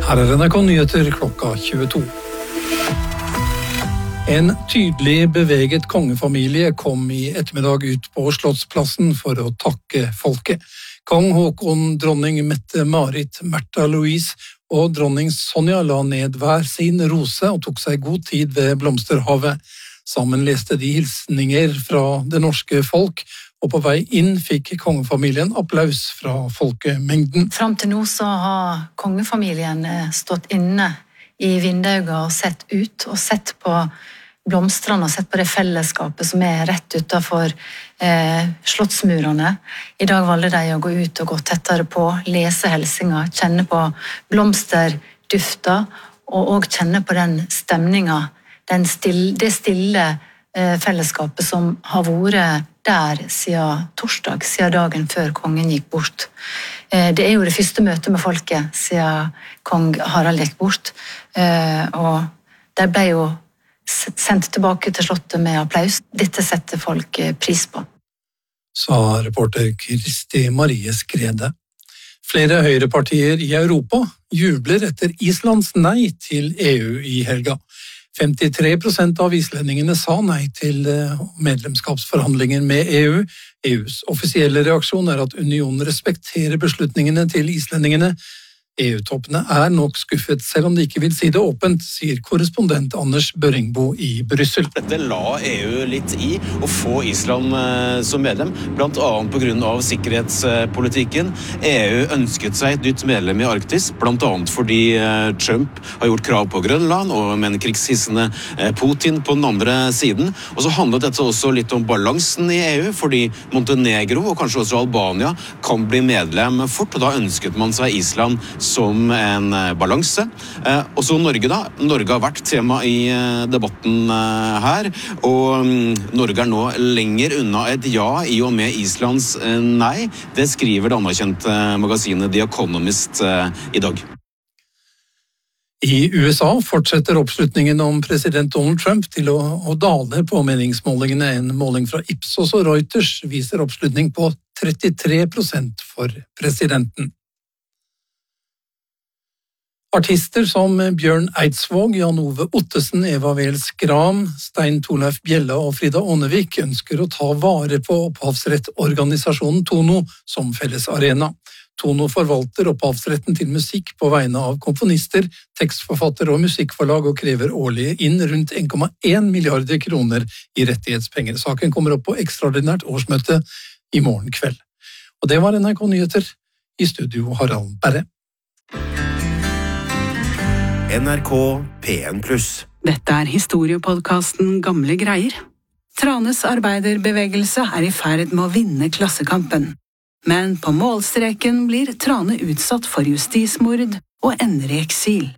Her NRK Nyheter klokka 22. En tydelig beveget kongefamilie kom i ettermiddag ut på Slottsplassen for å takke folket. Kong Håkon, dronning Mette-Marit, Märtha Louise og dronning Sonja la ned hver sin rose og tok seg god tid ved blomsterhavet. Sammen leste de hilsninger fra det norske folk, og på vei inn fikk kongefamilien applaus fra folkemengden. Fram til nå så har kongefamilien stått inne i vinduet og sett ut, og sett på blomstrene og sett på det fellesskapet som rett utenfor slottsmurene. I dag valgte de å gå ut og gå tettere på, lese hilsinger, kjenne på blomsterdufter, og også kjenne på den stemningen, det stille fellesskapet som har vært der siden torsdag, siden dagen før kongen gikk bort. Det jo det første møtet med folket siden kong Harald gikk bort, og de ble jo sendt tilbake til slottet med applaus. Dette setter folk pris på. Sa reporter Kristi Marie Skrede. Flere høyrepartier i Europa jubler etter Islands nei til EU i helga. 53% av islendingene sa nei til medlemskapsforhandlinger med EU. EUs offisielle reaksjon at unionen respekterer beslutningene til islendingene. EU-toppene nok skuffet, selv om de ikke vil si det åpent, sier korrespondent Anders Børringbo i Brussel. Dette la EU litt i å få Island som medlem, blant annet på grunn av sikkerhetspolitikken. EU ønsket seg et nytt medlem i Arktis, blant annet fordi Trump har gjort krav på Grønland, og med en krigshissende Putin på den andre siden. Og så handlet dette også litt om balansen i EU, fordi Montenegro og kanskje også Albania kan bli medlem fort, og da ønsket man seg Island som en balanse. Også Norge da. Norge har vært tema i debatten her, og Norge nå lenger unna et ja i og med Islands nei. Det skriver det anerkjente magasinet The Economist i dag. I USA fortsetter oppslutningen om president Donald Trump til å dale på meningsmålingene. En måling fra Ipsos og Reuters viser oppslutning på 33% for presidenten. Artister som Bjørn Eidsvåg, Jan Ove Ottesen, Eva Wels Gram, Stein Torleif Bjella og Frida Ånevik ønsker å ta vare på opphavsrettorganisasjonen Tono som felles arena. Tono forvalter opphavsretten til musikk på vegne av komponister, tekstforfattere og musikkforlag og krever årlig inn rundt 1,1 milliarder kroner i rettighetspenger. Saken kommer opp på ekstraordinært årsmøte i morgen kveld. Og det var NRK Nyheter. I studio Harald Berre. NRK P1+. Dette historiepodcasten Gamle greier. Tranes arbeiderbevegelse i ferd med å vinne klassekampen. Men på målstreken blir Trane utsatt for justismord og ender i eksil.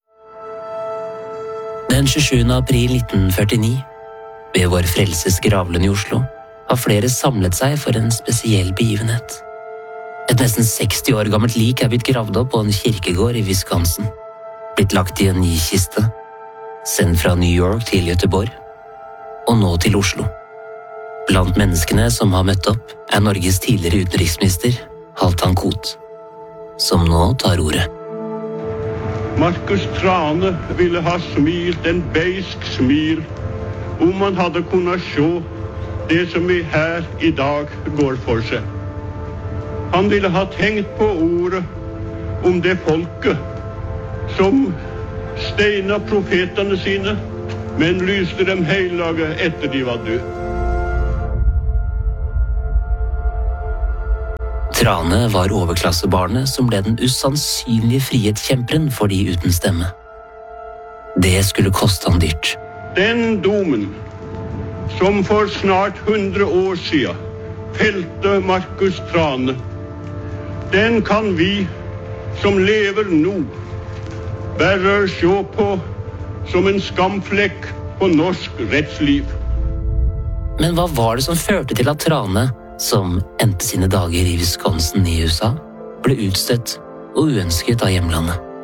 Den 27. april 1949, ved Vår Frelses gravlund i Oslo, har flere samlet seg for en spesiell begivenhet. Et nesten 60 år gammelt lik blitt gravd opp på en kirkegård i Wisconsin. Blitt lagt i en ny kiste, sendt fra New York til Göteborg, og nå til Oslo. Blant menneskene som har møtt opp Norges tidligere utenriksminister, Halvdan Koht, som nå tar ordet. Markus Trane ville ha smilt en beisk smil, om han hadde kunnet se det som vi her i dag går for seg. Han ville ha tenkt på ordet om det folket, som steina profetene sine, men lyste dem hellige etter de var døde. Trane var overklassebarnet som ble den usannsynlige frihetskjemperen for de uten stemme. Det skulle koste han dyrt. Den domen som for snart 100 år siden felte Markus Trane, den kan vi som lever nå bare se på som en skamflekk på norsk rettsliv. Men hva var det som førte til at Trane, som endte sine dager i Wisconsin i USA, ble utstøtt og uønsket av hjemlandet?